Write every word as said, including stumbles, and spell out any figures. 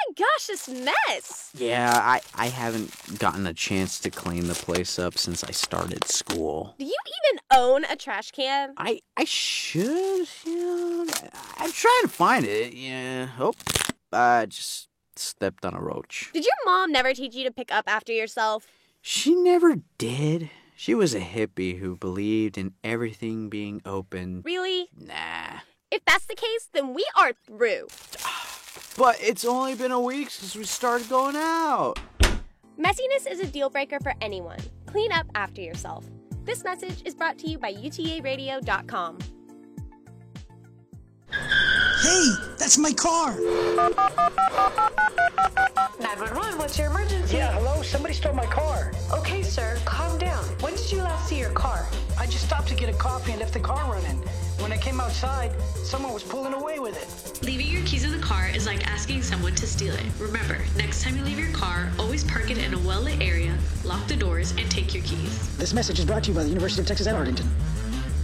gosh, this mess! Yeah, I, I haven't gotten a chance to clean the place up since I started school. Do you even own a trash can? I I should, yeah. I'm trying to find it, yeah. Oh, I just stepped on a roach. Did your mom never teach you to pick up after yourself? She never did. She was a hippie who believed in everything being open. Really? Nah. If that's the case, then we are through. But it's only been a week since we started going out. Messiness is a deal breaker for anyone. Clean up after yourself. This message is brought to you by U T A radio dot com. Hey, that's my car. nine one one, what's your emergency? Yeah, hello? Somebody stole my car. Okay, sir, calm down. When did you last see your car? I just stopped to get a coffee and left the car running. When I came outside, someone was pulling away with it. Leaving your keys in the car is like asking someone to steal it. Remember, next time you leave your car, always park it in a well-lit area, lock the doors, and take your keys. This message is brought to you by the University of Texas at Arlington.